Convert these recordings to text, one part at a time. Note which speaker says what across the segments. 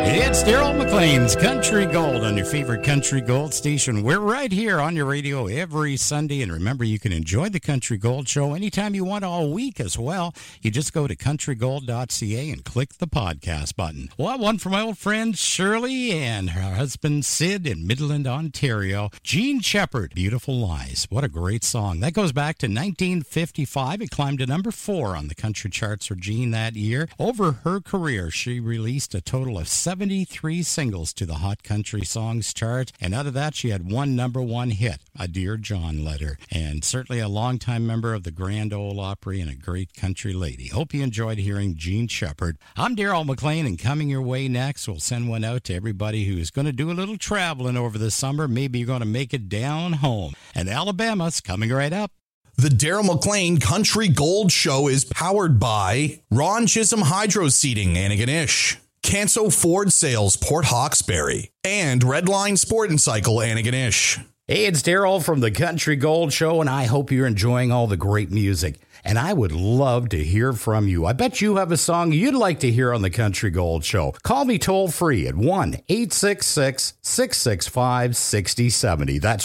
Speaker 1: It's Daryl McLean's Country Gold on your favorite Country Gold station. We're right here on your radio every Sunday. And remember, you can enjoy the Country Gold show anytime you want all week as well. You just go to countrygold.ca and click the podcast button. Well, one from my old friend Shirley and her husband Sid in Midland, Ontario. Jean Shepherd, Beautiful Lies. What a great song. That goes back to 1955. It climbed to number 4 on the country charts for Jean that year. Over her career, she released a total of 73 singles to the Hot Country Songs chart, and out of that she had one number 1 hit, a Dear John letter, and certainly a longtime member of the Grand Ole Opry and a great country lady. Hope you enjoyed hearing Jean Shepherd. I'm Daryl McLean, and coming your way next, we'll send one out to everybody who's going to do a little traveling over the summer. Maybe you're going to make it down home, and Alabama's coming right up.
Speaker 2: The Daryl McLean Country Gold Show is powered by Ron Chisholm Hydro Seeding, Antigonish, Canso Ford Sales, Port Hawkesbury, and Redline Sport and Cycle, Antigonish.
Speaker 1: Hey, it's Daryl from the Country Gold Show, and I hope you're enjoying all the great music. And I would love to hear from you. I bet you have a song you'd like to hear on the Country Gold Show. Call me toll free at 1-866-665-6070. That's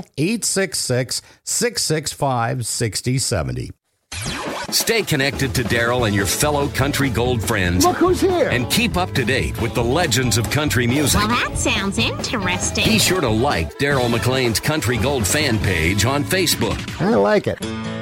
Speaker 1: 1-866-665-6070.
Speaker 3: Stay connected to Daryl and your fellow Country Gold friends.
Speaker 4: Look who's here.
Speaker 3: And keep up to date with the legends of country music.
Speaker 5: Well, that sounds interesting.
Speaker 3: Be sure to like Daryl McLean's Country Gold fan page on Facebook.
Speaker 4: I like it.